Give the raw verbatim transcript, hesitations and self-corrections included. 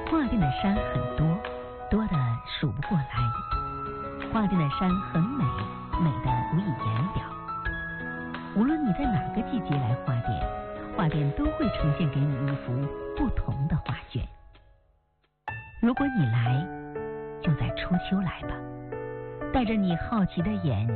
花店的山很多，多得数不过来。花店的山很美，美得无以言表。无论你在哪个季节来花店，花店都会呈现给你一幅不同的画卷。如果你来，就在初秋来吧，带着你好奇的眼